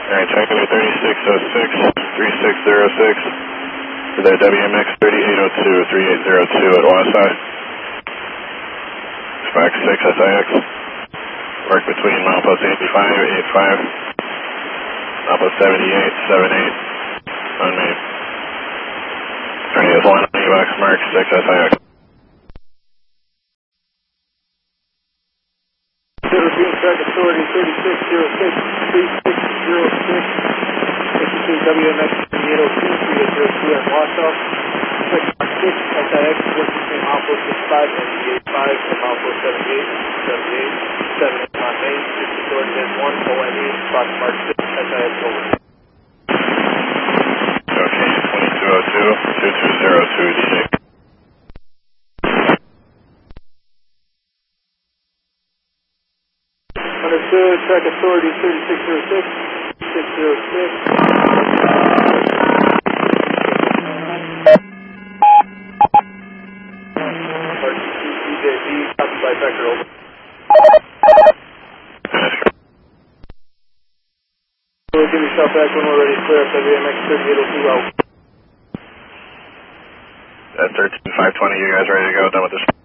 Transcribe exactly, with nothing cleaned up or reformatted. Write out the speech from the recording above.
Alright, check into thirty-six oh six, three six zero six. For the W M X thirty-eight oh two, thirty-eight oh two at Wausau. Fox six S I X. Work between milepost eighty-five, eighty-five. Milepost seventy-eight, seventy-eight. On me. Turning is one, box mark six S I X. European Track Authority thirty-six oh six, three six zero six. Execute W M X thirty-eight oh two, thirty-eight oh two at Wausau. Check six S I X, work between milepost sixty-five and eighty-five and milepost seventy-eight, seventy-eight, seventy-eight on Main. Six Authority is one, O M E, box mark six S I X over. Okay, twenty-two oh two, twenty-two oh two D J. Understood, Track Authority thirty-six oh six, six oh six. R T C D J B, copy by Becker, over. We'll give yourself back when we're ready to clear up W M X thirty-eight oh two out. At thirteen five twenty, you guys ready to go? Done with this?